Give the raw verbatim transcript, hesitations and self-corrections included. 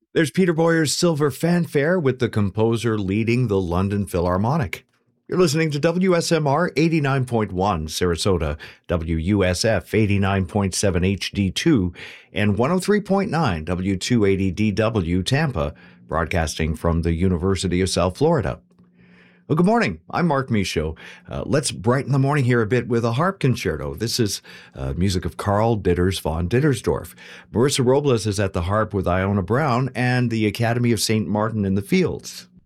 There's Peter Boyer's Silver Fanfare with the composer leading the London Philharmonic. You're listening to W S M R eighty-nine point one Sarasota, W U S F eighty-nine point seven H D two, and one oh three point nine W two eighty D W Tampa, broadcasting from the University of South Florida. Well, good morning. I'm Mark Michaud. Uh, let's brighten the morning here a bit with a harp concerto. This is uh, music of Karl Ditters von Dittersdorf. Marissa Robles is at the harp with Iona Brown and the Academy of Saint Martin in the Fields.